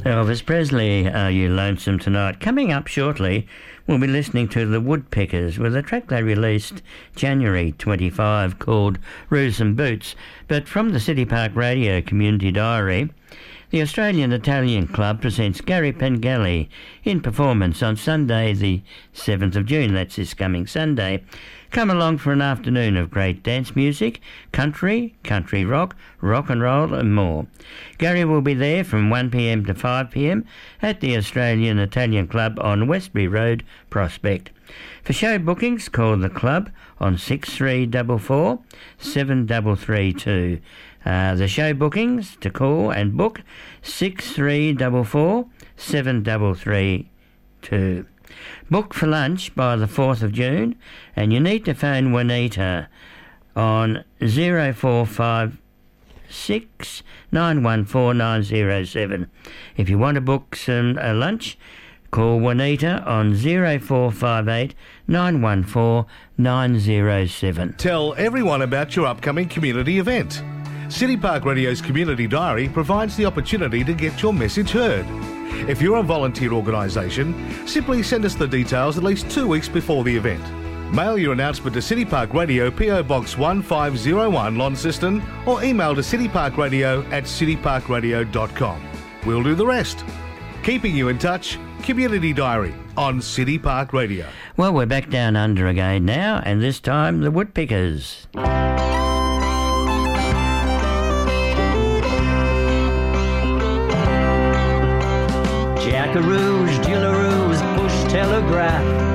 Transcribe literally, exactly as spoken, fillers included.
Elvis Presley, Are You Lonesome Tonight? Coming up shortly, we'll be listening to The Woodpeckers with a track they released January twenty-fifth called Roos and Boots. But from the City Park Radio Community Diary, the Australian Italian Club presents Gary Pengelly in performance on Sunday the seventh of June. That's this coming Sunday. Come along for an afternoon of great dance music, country, country rock, rock and roll and more. Gary will be there from one p m to five p m at the Australian Italian Club on Westbury Road, Prospect. For show bookings, call the club on six three four four, seven three three two. Uh, the show bookings to call and book six three four four, seven three three two. Book for lunch by the fourth of June, and you need to phone Juanita on zero four five six, nine one four, nine zero seven. If you want to book some uh, lunch, call Juanita on zero four five eight, nine one four, nine zero seven. Tell everyone about your upcoming community event. City Park Radio's Community Diary provides the opportunity to get your message heard. If you're a volunteer organisation, simply send us the details at least two weeks before the event. Mail your announcement to City Park Radio, P O Box one five zero one, Launceston, or email to cityparkradio at cityparkradio dot com. We'll do the rest. Keeping you in touch, Community Diary on City Park Radio. Well, we're back down under again now, and this time the Woodpeckers. Jackaroos, jillaroo's, push telegraph.